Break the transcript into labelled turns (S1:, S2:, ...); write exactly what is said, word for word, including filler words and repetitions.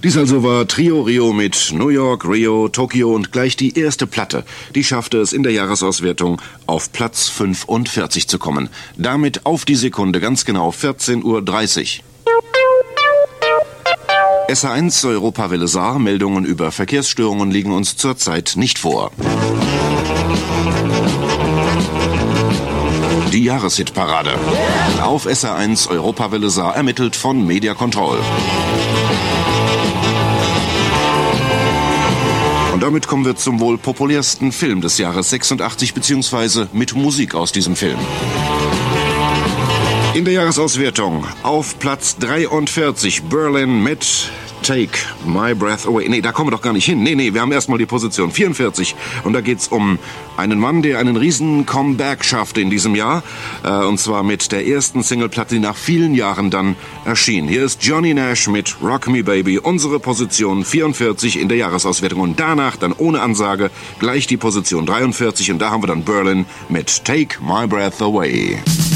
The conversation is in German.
S1: Dies also war Trio Rio mit New York, Rio, Tokio und gleich die erste Platte. Die schaffte es in der Jahresauswertung auf Platz fünfundvierzig zu kommen. Damit auf die Sekunde ganz genau vierzehn Uhr dreißig. S H eins Europawelle Saar, Meldungen über Verkehrsstörungen liegen uns zurzeit nicht vor. Die Jahreshitparade. Auf S H eins Europawelle Saar, ermittelt von Media Control. Und damit kommen wir zum wohl populärsten Film des Jahres sechsundachtzig, beziehungsweise mit Musik aus diesem Film. In der Jahresauswertung auf Platz dreiundvierzig Berlin mit Take My Breath Away. Nee, da kommen wir doch gar nicht hin. Nee, nee, wir haben erstmal die Position vierundvierzig. Und da geht's um einen Mann, der einen riesen Comeback schaffte in diesem Jahr. Äh, und zwar mit der ersten Singleplatte, die nach vielen Jahren dann erschien. Hier ist Johnny Nash mit Rock Me Baby. Unsere Position vierundvierzig in der Jahresauswertung. Und danach dann ohne Ansage gleich die Position dreiundvierzig. Und da haben wir dann Berlin mit Take My Breath Away.